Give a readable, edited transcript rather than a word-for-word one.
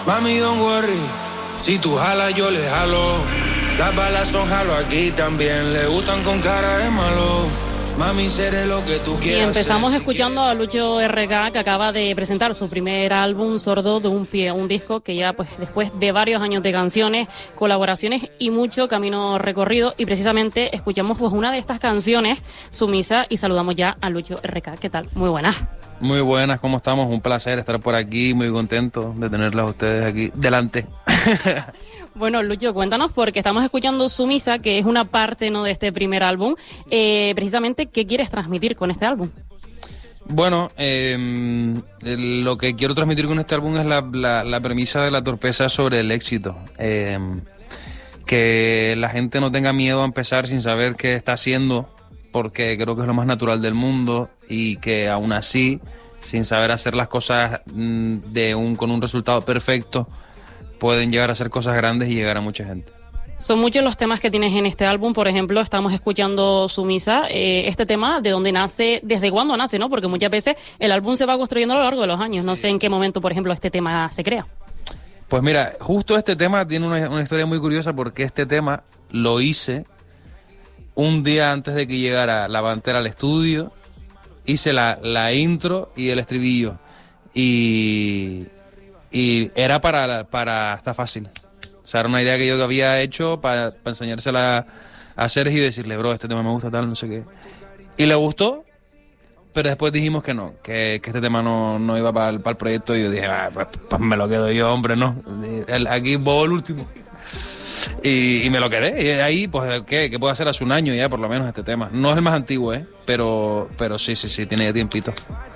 Mami, don't worry, si tú jalas yo le jalo. Las balas son jalo aquí también, le gustan con cara de malo. Mami, seré lo que tú quieras. Y empezamos ser, escuchando a Lucho RK, que acaba de presentar su primer álbum, Sordo de un Pie, un disco que ya pues después de varios años de canciones, colaboraciones y mucho camino recorrido, y precisamente escuchamos pues una de estas canciones, Sumisa, y saludamos ya a Lucho RK. ¿Qué tal? Muy buenas. Muy buenas, ¿cómo estamos? Un placer estar por aquí, muy contento de tenerlas a ustedes aquí delante. Bueno, Lucho, cuéntanos, porque estamos escuchando Sumisa, que es una parte, ¿no?, de este primer álbum. Precisamente, ¿qué quieres transmitir con este álbum? Bueno, lo que quiero transmitir con este álbum es la premisa de la torpeza sobre el éxito. Que la gente no tenga miedo a empezar sin saber qué está haciendo, porque creo que es lo más natural del mundo, y que aún así, sin saber hacer las cosas con un resultado perfecto, pueden llegar a hacer cosas grandes y llegar a mucha gente. Son muchos los temas que tienes en este álbum. Por ejemplo, estamos escuchando Sumisa. Este tema, ¿de dónde nace? ¿Desde cuándo nace, no? Porque muchas veces el álbum se va construyendo a lo largo de los años. No sé en qué momento, por ejemplo, este tema se crea. Pues mira, justo este tema tiene una historia muy curiosa, porque este tema lo hice un día antes de que llegara La Pantera al estudio. Hice la intro y el estribillo. Y era para Está Fácil. O sea, era una idea que yo había hecho para enseñársela a Sergio y decirle, bro, este tema me gusta tal, no sé qué. Y le gustó, pero después dijimos que no, que este tema no iba para el proyecto, y yo dije, pues me lo quedo yo, hombre, no. Aquí voy el último. Y me lo quedé. Y ahí, pues, ¿qué puedo hacer? Hace un año ya, por lo menos, este tema. No es el más antiguo, pero sí, tiene ya tiempito.